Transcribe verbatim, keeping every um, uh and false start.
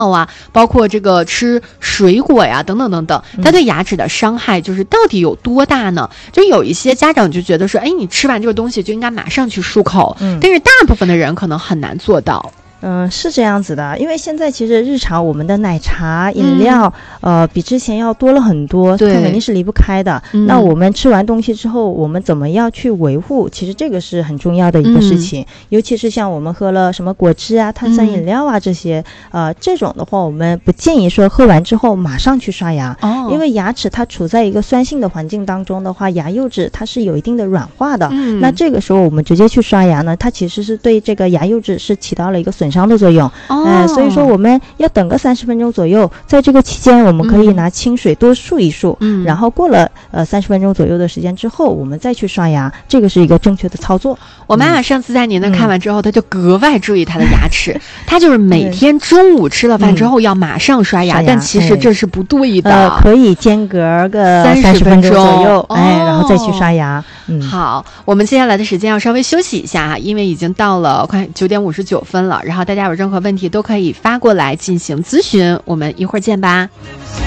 啊，包括这个吃水果呀，等等等等，它对牙齿的伤害就是到底有多大呢？就有一些家长就觉得说，哎，你吃完这个东西就应该马上去漱口，嗯，但是大部分的人可能很难做到。 嗯，是这样子的，因为现在其实日常我们的奶茶、饮料，嗯、呃，比之前要多了很多，它肯定是离不开的。嗯、那我们吃完东西之后，我们怎么样去维护？其实这个是很重要的一个事情，嗯、尤其是像我们喝了什么果汁啊、碳酸饮料啊这些，嗯、呃，这种的话，我们不建议说喝完之后马上去刷牙，哦、因为牙齿它处在一个酸性的环境当中的话，牙釉质它是有一定的软化的。嗯、那这个时候我们直接去刷牙呢，它其实是对这个牙釉质是起到了一个损伤的作用，哦、呃，所以说我们要等个三十分钟左右，在这个期间，我们可以拿清水多漱一漱，嗯，然后过了呃三十分钟左右的时间之后，我们再去刷牙，这个是一个正确的操作。 我妈妈上次在您那看完之后，她、嗯、就格外注意她的牙齿，她就是每天中午吃了饭之后要马上刷牙，嗯、但其实这是不对的， 呃，可以间隔个三十分钟左右，哦、哎，然后再去刷牙。嗯， 好，我们接下来的时间要稍微休息一下哈，因为已经到了快九点五十九分了，然后大家有任何问题都可以发过来进行咨询，我们一会儿见吧。